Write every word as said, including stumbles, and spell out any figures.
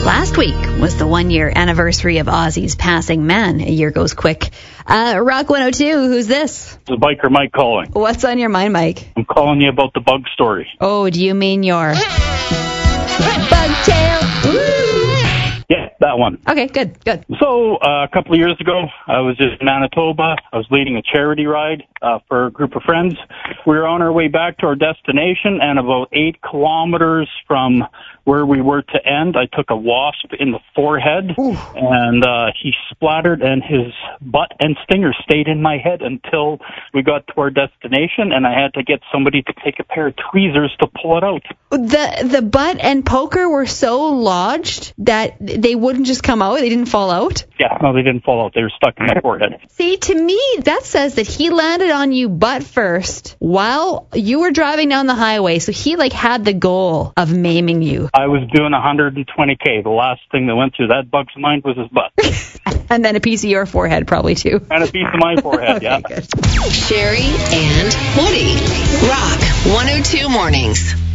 Last week was the one-year anniversary of Ozzy's passing. Man, a year goes quick. Uh, Rock one oh two, who's this? It's Biker Mike calling. What's on your mind, Mike? I'm calling you about the bug story. Oh, do you mean your bug tail? Yeah, that one. Okay, good, good. So, uh, a couple of years ago, I was in Manitoba. I was leading a charity ride uh, for a group of friends. We were on our way back to our destination, and about eight kilometers from where we were to end, I took a wasp in the forehead, Ooh. and uh, he splattered, and his butt and stinger stayed in my head until we got to our destination, and I had to get somebody to take a pair of tweezers to pull it out. The the butt and poker were so lodged that they wouldn't just come out? They didn't fall out? Yeah, no, they didn't fall out. They were stuck in my forehead. See, to me, that says that he landed on you butt first while you were driving down the highway, so he, like, had the goal of maiming you. I was doing one hundred twenty K. The last thing that went through that bug's mind was his butt. And then a piece of your forehead, probably, too. And a piece of my forehead, okay, yeah. Good. Sherry and Woody. Rock one oh two Mornings.